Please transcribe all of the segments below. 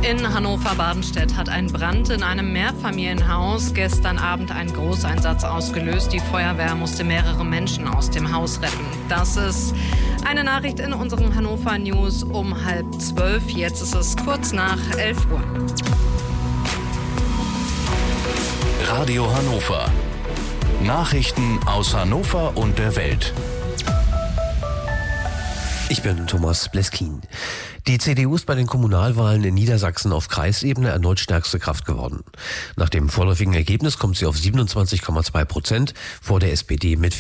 In Hannover-Badenstedt hat ein Brand in einem Mehrfamilienhaus gestern Abend einen Großeinsatz ausgelöst. Die Feuerwehr musste mehrere Menschen aus dem Haus retten. Das ist eine Nachricht in unseren Hannover News um 11:30. Jetzt ist es kurz nach 11 Uhr. Radio Hannover. Nachrichten aus Hannover und der Welt. Ich bin Thomas Bleskin. Die CDU ist bei den Kommunalwahlen in Niedersachsen auf Kreisebene erneut stärkste Kraft geworden. Nach dem vorläufigen Ergebnis kommt sie auf 27,2%, vor der SPD mit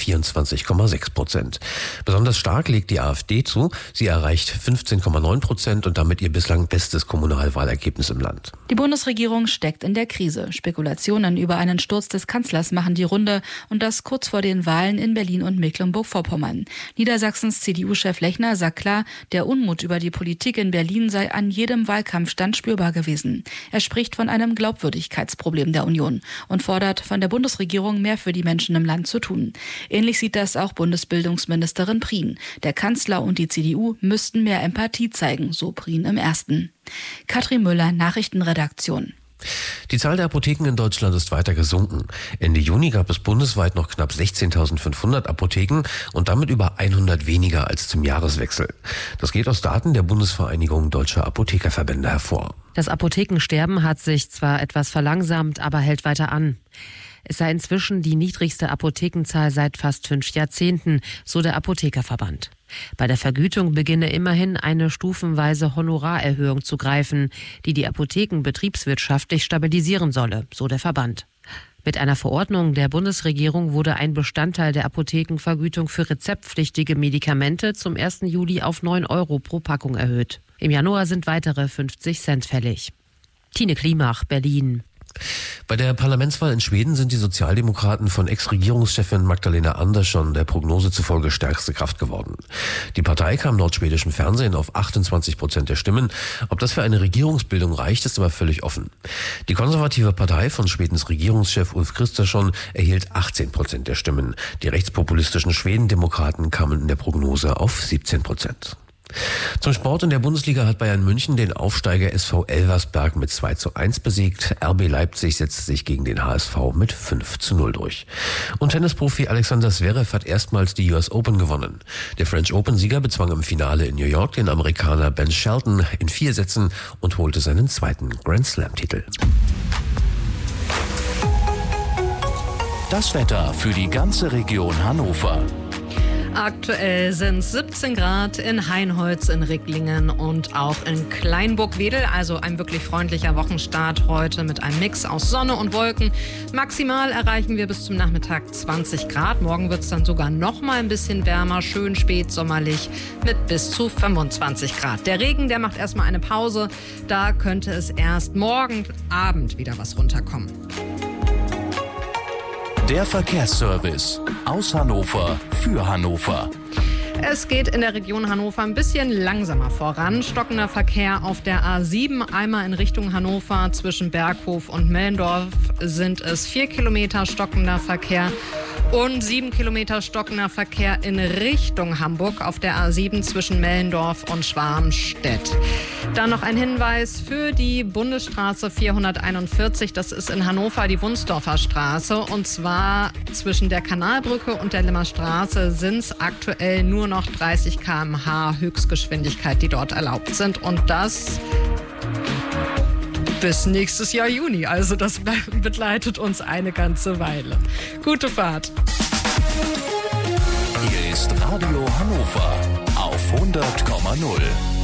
24,6%. Besonders stark legt die AfD zu. Sie erreicht 15,9% und damit ihr bislang bestes Kommunalwahlergebnis im Land. Die Bundesregierung steckt in der Krise. Spekulationen über einen Sturz des Kanzlers machen die Runde und das kurz vor den Wahlen in Berlin und Mecklenburg-Vorpommern. Niedersachsens CDU-Chef Lechner sagt klar, der Unmut über die Politik in Berlin sei an jedem Wahlkampfstand spürbar gewesen. Er spricht von einem Glaubwürdigkeitsproblem der Union und fordert von der Bundesregierung mehr für die Menschen im Land zu tun. Ähnlich sieht das auch Bundesbildungsministerin Prien. Der Kanzler und die CDU müssten mehr Empathie zeigen, so Prien im Ersten. Katrin Müller, Nachrichtenredaktion. Die Zahl der Apotheken in Deutschland ist weiter gesunken. Ende Juni gab es bundesweit noch knapp 16.500 Apotheken und damit über 100 weniger als zum Jahreswechsel. Das geht aus Daten der Bundesvereinigung Deutscher Apothekerverbände hervor. Das Apothekensterben hat sich zwar etwas verlangsamt, aber hält weiter an. Es sei inzwischen die niedrigste Apothekenzahl seit fast 5 Jahrzehnten, so der Apothekerverband. Bei der Vergütung beginne immerhin eine stufenweise Honorarerhöhung zu greifen, die die Apotheken betriebswirtschaftlich stabilisieren solle, so der Verband. Mit einer Verordnung der Bundesregierung wurde ein Bestandteil der Apothekenvergütung für rezeptpflichtige Medikamente zum 1. Juli auf 9 € pro Packung erhöht. Im Januar sind weitere 50 Cent fällig. Tine Klimach, Berlin. Bei der Parlamentswahl in Schweden sind die Sozialdemokraten von Ex-Regierungschefin Magdalena Andersson der Prognose zufolge stärkste Kraft geworden. Die Partei kam laut schwedischem Fernsehen auf 28% der Stimmen. Ob das für eine Regierungsbildung reicht, ist aber völlig offen. Die konservative Partei von Schwedens Regierungschef Ulf Kristersson erhielt 18% der Stimmen. Die rechtspopulistischen Schwedendemokraten kamen in der Prognose auf 17%. Zum Sport: in der Bundesliga hat Bayern München den Aufsteiger SV Elversberg mit 2:1 besiegt. RB Leipzig setzte sich gegen den HSV mit 5:0 durch. Und Tennisprofi Alexander Zverev hat erstmals die US Open gewonnen. Der French Open-Sieger bezwang im Finale in New York den Amerikaner Ben Shelton in 4 Sätzen und holte seinen zweiten Grand Slam-Titel. Das Wetter für die ganze Region Hannover. Aktuell sind es 17 Grad in Hainholz, in Ricklingen und auch in Kleinburg-Wedel. Also ein wirklich freundlicher Wochenstart heute mit einem Mix aus Sonne und Wolken. Maximal erreichen wir bis zum Nachmittag 20 Grad. Morgen wird es dann sogar noch mal ein bisschen wärmer, schön spätsommerlich mit bis zu 25 Grad. Der Regen, der macht erstmal eine Pause. Da könnte es erst morgen Abend wieder was runterkommen. Der Verkehrsservice aus Hannover für Hannover. Es geht in der Region Hannover ein bisschen langsamer voran. Stockender Verkehr auf der A7, einmal in Richtung Hannover zwischen Berghof und Mellendorf sind es 4 Kilometer stockender Verkehr. Und 7 Kilometer stockender Verkehr in Richtung Hamburg auf der A7 zwischen Mellendorf und Schwarmstedt. Dann noch ein Hinweis für die Bundesstraße 441. Das ist in Hannover die Wunsdorfer Straße. Und zwar zwischen der Kanalbrücke und der Limmer Straße sind es aktuell nur noch 30 km/h Höchstgeschwindigkeit, die dort erlaubt sind. Und das bis nächstes Jahr Juni. Also das begleitet uns eine ganze Weile. Gute Fahrt. Hier ist Radio Hannover auf 100,0.